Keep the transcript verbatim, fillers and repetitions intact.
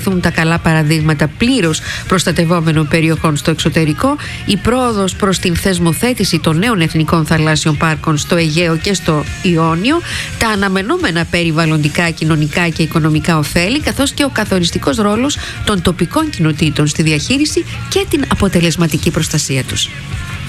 τα καλά παραδείγματα πλήρως προστατευόμενων περιοχών στο εξωτερικό, η πρόοδος προς την θεσμοθέτηση των νέων εθνικών θαλάσσιων πάρκων στο Αιγαίο και στο Ιόνιο, τα αναμενόμενα περιβαλλοντικά, κοινωνικά και οικονομικά ωφέλη, καθώς και ο καθοριστικός ρόλος των τοπικών κοινοτήτων στη διαχείριση και την αποτελεσματική προστασία τους.